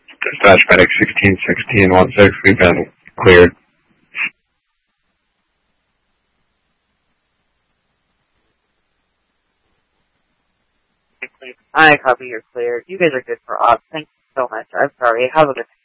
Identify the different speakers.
Speaker 1: Dispatch medic 161616, we've been cleared.
Speaker 2: I copy, you're cleared. You guys are good for ops. Thank you so much. I'm sorry. Have a good